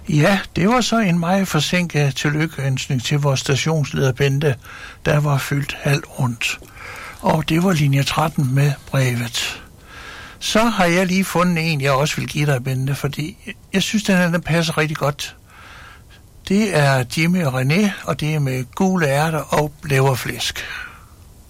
Ja, det var så en meget forsinket tillykkønsning til vores stationsleder Bente, der var fyldt halvt rundt. Og det var linje 13 med brevet. Så har jeg lige fundet en, jeg også vil give dig, Bente, fordi jeg synes, den passer rigtig godt. Det er Jimmy og René, og det er med gule ærter og leverflæsk.